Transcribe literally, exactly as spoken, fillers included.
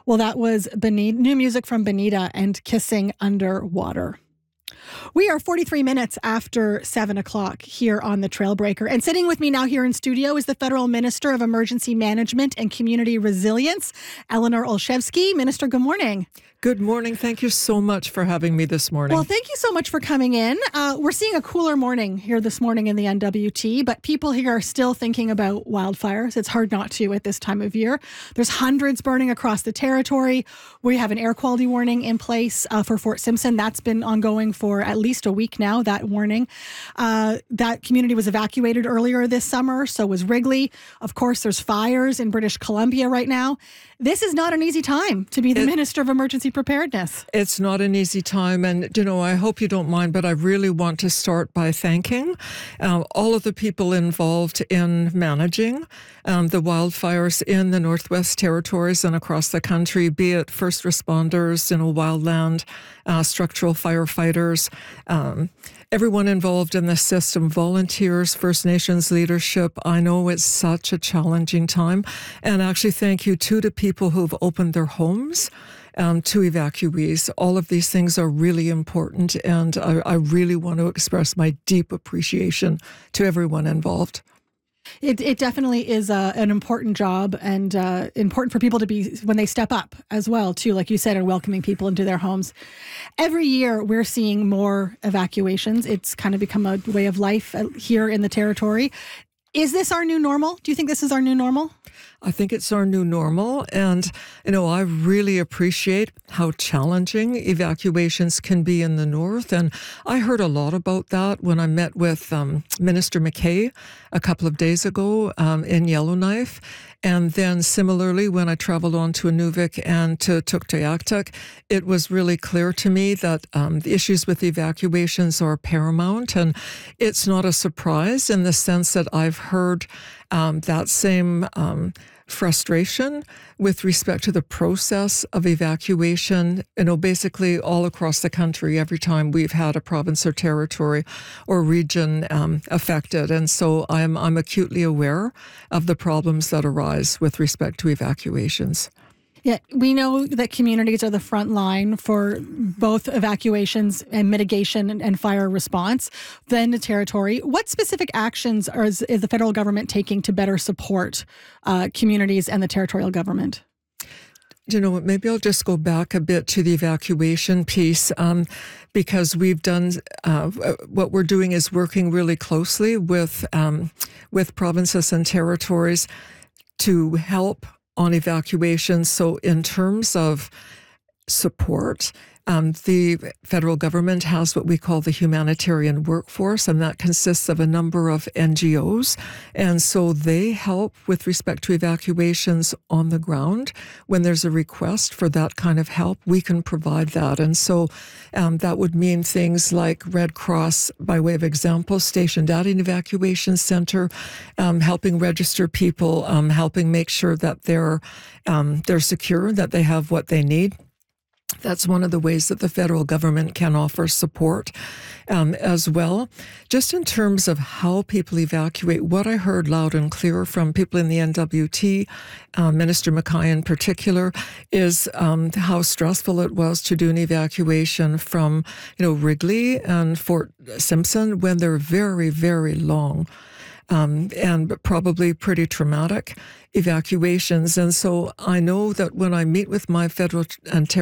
Well, that was Bonita, new music from Bonita and Kissing Underwater. We are forty-three minutes after seven o'clock here on the Trailbreaker. And sitting with me now here in studio is the Federal Minister of Emergency Management and Community Resilience, Eleanor Olszewski. Minister, good morning. Good morning. Thank you so much for having me this morning. Well, thank you so much for coming in. Uh, we're seeing a cooler morning here this morning in the N W T, but people here are still thinking about wildfires. It's hard not to at this time of year. There's hundreds burning across the territory. We have an air quality warning in place uh, for Fort Simpson. That's been ongoing for at least a week now, that warning. Uh, that community was evacuated earlier this summer, so was Wrigley. Of course, there's fires in British Columbia right now. This is not an easy time to be the it, Minister of Emergency Preparedness. It's not an easy time. And, you know, I hope you don't mind, but I really want to start by thanking uh, all of the people involved in managing um, the wildfires in the Northwest Territories and across the country, be it first responders, you know, wildland, uh, structural firefighters, um, everyone involved in the system, volunteers, First Nations leadership. I know it's such a challenging time. And actually, thank you, too, to people who've opened their homes um, to evacuees. All of these things are really important, and I, I really want to express my deep appreciation to everyone involved. It, it definitely is uh, an important job, and uh, important for people to be, when they step up as well, too, like you said, and welcoming people into their homes. Every year, we're seeing more evacuations. It's kind of become a way of life here in the territory. Is this our new normal? Do you think this is our new normal? I think it's our new normal. And, you know, I really appreciate how challenging evacuations can be in the north. And I heard a lot about that when I met with um, Minister MacKay a couple of days ago um, in Yellowknife. And then similarly, when I traveled on to Inuvik and to Tuktoyaktuk, it was really clear to me that um, the issues with evacuations are paramount. And it's not a surprise in the sense that I've heard um, that same um, frustration with respect to the process of evacuation, you know, basically all across the country every time we've had a province or territory or region um, affected. And so I'm, I'm acutely aware of the problems that arise with respect to evacuations. Yeah, we know that communities are the front line for both evacuations and mitigation and, and fire response. Then the territory. What specific actions are, is, is the federal government taking to better support uh, communities and the territorial government? You know what, maybe I'll just go back a bit to the evacuation piece um, because we've done, uh, what we're doing is working really closely with um, with provinces and territories to help on evacuations. So in terms of support, um, the federal government has what we call the humanitarian workforce, and that consists of a number of N G Os. And so they help with respect to evacuations on the ground. When there's a request for that kind of help, we can provide that. And so um, that would mean things like Red Cross, by way of example, stationed at an evacuation center, um, helping register people, um, helping make sure that they're, um, they're secure, that they have what they need. That's one of the ways that the federal government can offer support um, as well. Just in terms of how people evacuate, what I heard loud and clear from people in the N W T, uh, Minister MacKay in particular, is um, how stressful it was to do an evacuation from, you know, Wrigley and Fort Simpson when they're very, very long. Um, and probably pretty traumatic evacuations. And so I know that when I meet with my federal and territorial